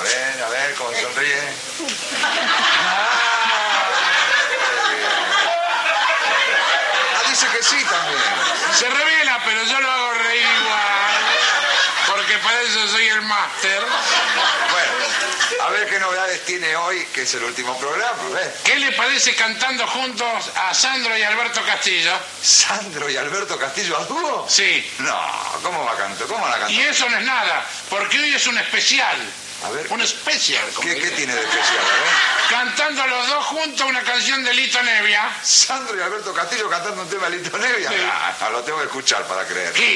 A ver cómo sonríe. Dice que sí también. Se revela, pero yo lo hago reír igual. Porque para eso soy el máster. Bueno, a ver qué novedades tiene hoy, que es el último programa. A ver. ¿Qué le parece cantando juntos a Sandro y Alberto Castillo? ¿Sandro y Alberto Castillo a dúo? Sí. No, ¿cómo va a cantar? ¿Cómo van a cantar? Y eso no es nada, porque hoy es un especial. A ver. Un especial. ¿Qué tiene de especial? A ver. Cantando los dos juntos una canción de Lito Nevia. Sandro y Alberto Castillo cantando un tema de Lito Nevia. Sí. No, lo tengo que escuchar para creer.